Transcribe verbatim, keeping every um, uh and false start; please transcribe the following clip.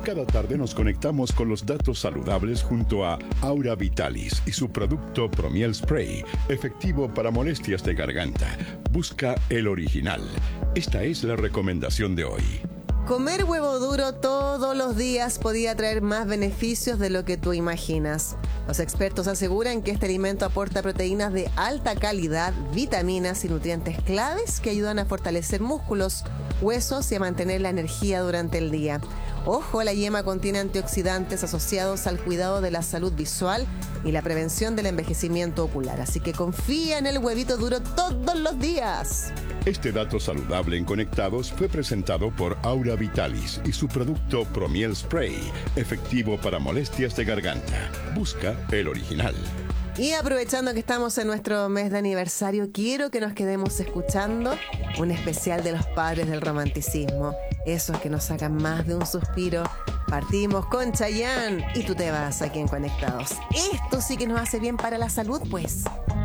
Cada tarde nos conectamos con los datos saludables junto a Aura Vitalis y su producto Promiel Spray, efectivo para molestias de garganta. Busca el original. Esta es la recomendación de hoy. Comer huevo duro todos los días podría traer más beneficios de lo que tú imaginas. Los expertos aseguran que este alimento aporta proteínas de alta calidad, vitaminas y nutrientes claves que ayudan a fortalecer músculos, huesos y a mantener la energía durante el día. Ojo, la yema contiene antioxidantes asociados al cuidado de la salud visual y la prevención del envejecimiento ocular. Así que confía en el huevito duro todos los días. Este dato saludable en Conectados fue presentado por Aura Vitalis y su producto Promiel Spray, efectivo para molestias de garganta. Busca el original. Y aprovechando que estamos en nuestro mes de aniversario, quiero que nos quedemos escuchando un especial de los padres del romanticismo. Esos que nos sacan más de un suspiro. Partimos con Chayanne y tú te vas aquí en Conectados. Esto sí que nos hace bien para la salud, pues.